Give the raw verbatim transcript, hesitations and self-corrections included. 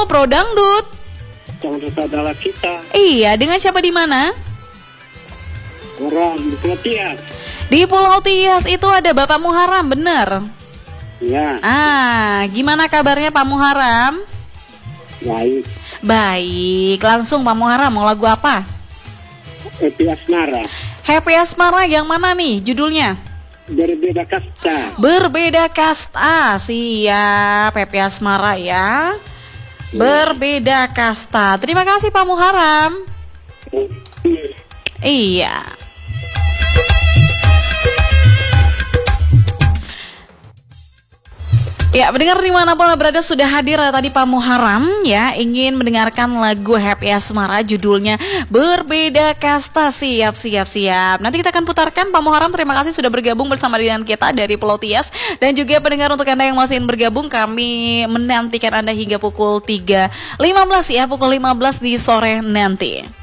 Halo Pro Dangdut. Saudara kita. Iya, dengan siapa di mana? Orang di Pulau Tias. Di Pulau Tias itu ada Bapak Muharam, bener? Ya. Ah, gimana kabarnya Pak Muharam? Baik. Baik, langsung Pak Muharam mau lagu apa? Happy Asmara. Happy Asmara yang mana nih judulnya? Berbeda kasta. Berbeda kasta, siap. Happy Asmara ya. Berbeda kasta. Terima kasih Pak Muharam. Iya. Ya, mendengar dimanapun berada sudah hadir tadi Pak Muharam ya, ingin mendengarkan lagu Happy Asmara judulnya Berbeda Kasta. Siap, siap, siap. Nanti kita akan putarkan. Pak Muharam, terima kasih sudah bergabung bersama dengan kita dari Pulau Tias. Dan juga pendengar, untuk Anda yang masih ingin bergabung, kami menantikan Anda hingga pukul tiga lima belas ya, pukul lima belas di sore nanti.